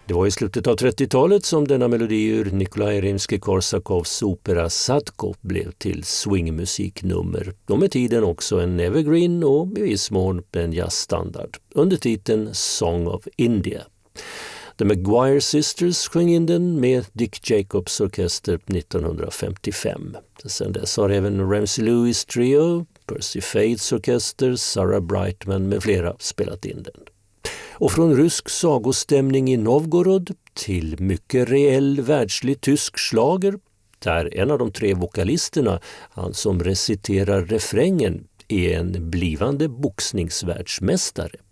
Det var i slutet av 30-talet som denna melodi ur Nikolaj Rimskij-Korsakovs opera Sadko blev till swingmusiknummer. Och med tiden också en evergreen och i viss mån en jazzstandard under titeln Song of India. The Maguire Sisters sjöng in den med Dick Jacobs orkester 1955. Sen dess har även Ramsey Lewis Trio, Percy Faiths orkester, Sarah Brightman med flera spelat in den. Och från rysk sagostämning i Novgorod till mycket reell världslig tysk schlager, där en av de 3 vokalisterna, han som reciterar refrängen, är en blivande boxningsvärldsmästare.